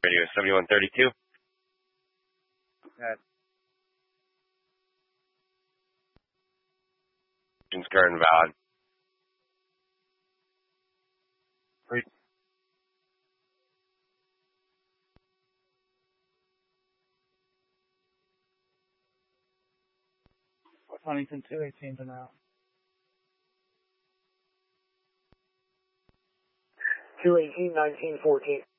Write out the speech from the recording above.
Radio 7132. Current valid. Huntington 218 to now. 218, 1914.